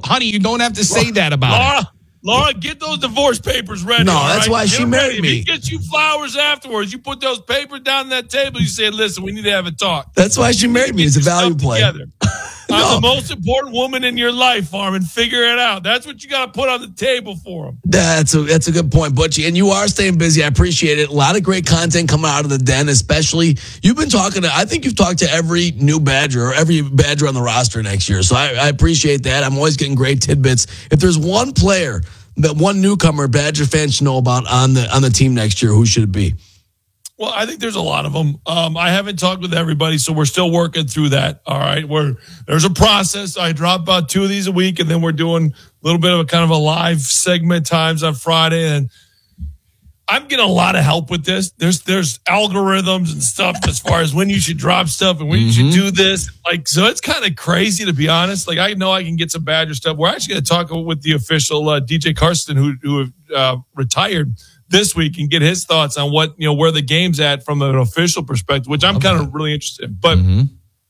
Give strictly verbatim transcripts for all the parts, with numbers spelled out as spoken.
honey, you don't have to say that about Laura, it. Laura, get those divorce papers ready. No, that's right? why Get she married ready. me. If he gets you flowers afterwards, you put those papers down on that table, you say, listen, we need to have a talk. That's why she married me. It's a value play. Together. No. I'm the most important woman in your life, Farman. Figure it out. That's what you got to put on the table for him. That's a that's a good point, Butchie. And you are staying busy. I appreciate it. A lot of great content coming out of the den, especially you've been talking to, I think you've talked to every new Badger or every Badger on the roster next year. So I, I appreciate that. I'm always getting great tidbits. If there's one player, that one newcomer Badger fans should know about on the on the team next year, who should it be? Well, I think there's a lot of them. Um, I haven't talked with everybody, so we're still working through that. All right, we're there's a process. I drop about two of these a week, and then we're doing a little bit of a kind of a live segment times on Friday. And I'm getting a lot of help with this. There's there's algorithms and stuff as far as when you should drop stuff and when mm-hmm. you should do this. Like, so it's kind of crazy, to be honest. Like, I know I can get some Badger stuff. We're actually going to talk with the official uh, D J Karsten, who who uh, retired this week, and get his thoughts on what, you know, where the game's at from an official perspective, which I'm kind of really interested in. But mm-hmm.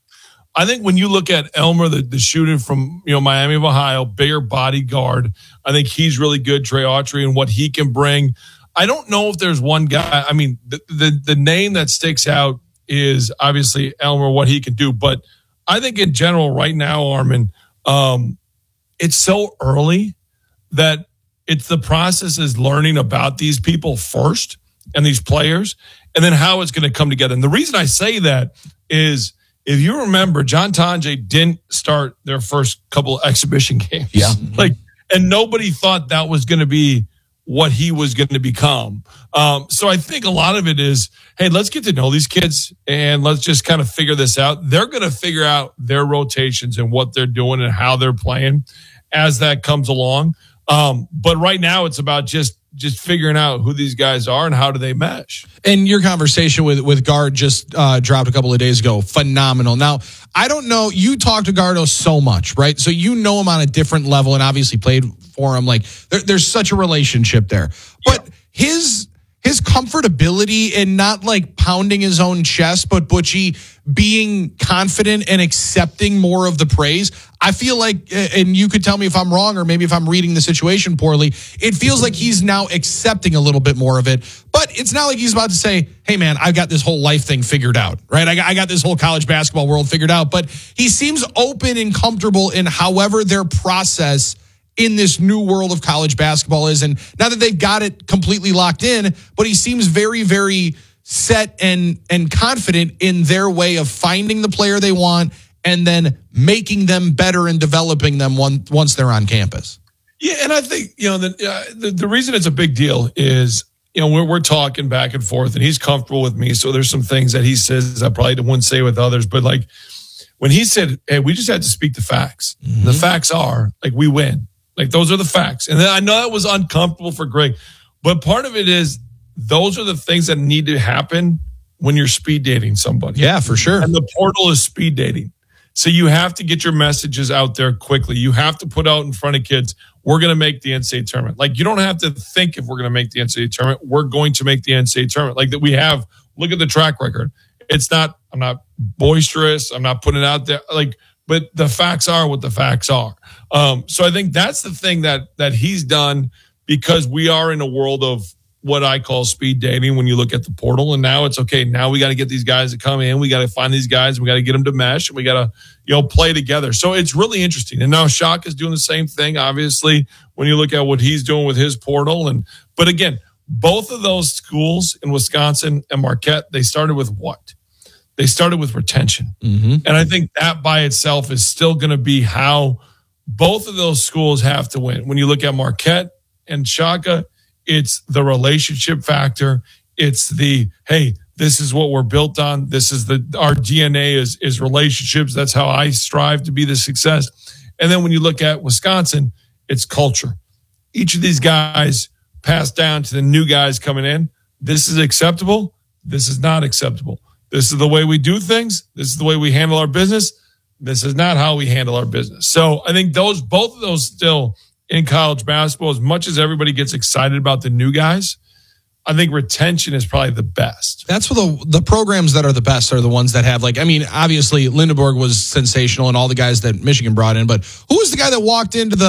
I think when you look at Elmer, the, the shooter from, you know, Miami of Ohio, bigger body guard, I think he's really good, Trey Autry, and what he can bring. I don't know if there's one guy. I mean, the, the, the name that sticks out is obviously Elmer, what he can do. But I think in general right now, Armin, um, it's so early that it's the process is learning about these people first and these players, and then how it's going to come together. And the reason I say that is, if you remember, John Tonje didn't start their first couple of exhibition games. Yeah. Like, and nobody thought that was going to be what he was going to become. Um, so I think a lot of it is, hey, let's get to know these kids and let's just kind of figure this out. They're going to figure out their rotations and what they're doing and how they're playing as that comes along. Um, but right now it's about just, just figuring out who these guys are and how do they mesh. And your conversation with, with Gard just uh, dropped a couple of days ago. Phenomenal. Now, I don't know. You talk to Gardo so much, right? So you know him on a different level and obviously played for him. Like there, there's such a relationship there. But yeah. his his comfortability and not like pounding his own chest, but Butchie being confident and accepting more of the praise. I feel like, and you could tell me if I'm wrong or maybe if I'm reading the situation poorly, it feels like he's now accepting a little bit more of it. But it's not like he's about to say, hey, man, I've got this whole life thing figured out, right? I got, I got this whole college basketball world figured out. But he seems open and comfortable in however their process in this new world of college basketball is. And not that they've got it completely locked in, but he seems very, very set and and confident in their way of finding the player they want and then making them better and developing them one, once they're on campus. Yeah, and I think, you know, the, uh, the the reason it's a big deal is, you know, we're we're talking back and forth, and he's comfortable with me. So there's some things that he says I probably wouldn't say with others, but like when he said, "Hey, we just had to speak the facts." Mm-hmm. The facts are like we win. Like those are the facts, and then I know that was uncomfortable for Greg, but part of it is those are the things that need to happen when you're speed dating somebody. Yeah, for sure. And the portal is speed dating. So you have to get your messages out there quickly. You have to put out in front of kids, we're going to make the N C double A tournament. Like, you don't have to think if we're going to make the N C double A tournament. We're going to make the N C double A tournament. Like that we have, look at the track record. It's not, I'm not boisterous. I'm not putting it out there. Like, but the facts are what the facts are. Um, so I think that's the thing that that he's done, because we are in a world of what I call speed dating when you look at the portal. And now it's okay. Now we got to get these guys to come in. We got to find these guys. We got to get them to mesh. And we got to, you know, play together. So it's really interesting. And now Shock is doing the same thing, obviously, when you look at what he's doing with his portal. And but again, both of those schools in Wisconsin and Marquette, they started with what? They started with retention. Mm-hmm. And I think that by itself is still going to be how both of those schools have to win. When you look at Marquette and Shaka, it's the relationship factor. It's the, hey, this is what we're built on. This is the, our D N A is, is relationships. That's how I strive to be the success. And then when you look at Wisconsin, it's culture. Each of these guys pass down to the new guys coming in. This is acceptable. This is not acceptable. This is the way we do things. This is the way we handle our business. This is not how we handle our business. So I think those, both of those still in college basketball, as much as everybody gets excited about the new guys, I think retention is probably the best. That's what the the programs that are the best are the ones that have, like, I mean, obviously Lindenberg was sensational and all the guys that Michigan brought in, but who was the guy that walked into the